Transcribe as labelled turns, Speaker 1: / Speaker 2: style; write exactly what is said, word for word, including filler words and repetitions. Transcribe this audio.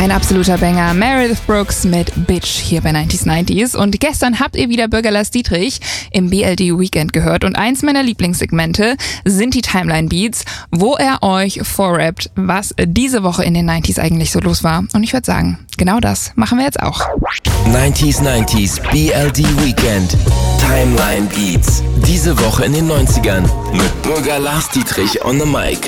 Speaker 1: Ein absoluter Banger, Meredith Brooks mit Bitch hier bei neunzig neunzig. Und gestern habt ihr wieder Bürger Lars Dietrich im B L D Weekend gehört. Und eins meiner Lieblingssegmente sind die Timeline Beats, wo er euch vorrappt, was diese Woche in den neunziger eigentlich so los war. Und ich würde sagen, genau das machen wir jetzt auch.
Speaker 2: neunzig neunzig B L D Weekend. Timeline Beats. Diese Woche in den neunzigern mit Bürger Lars Dietrich on the mic.